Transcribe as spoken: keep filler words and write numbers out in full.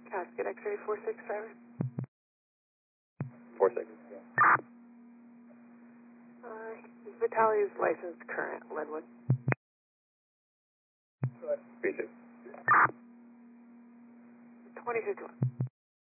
Casket X-ray four six seven. Four six. Uh, Vitaly's license current, Linwood. Three two. twenty fifty-one.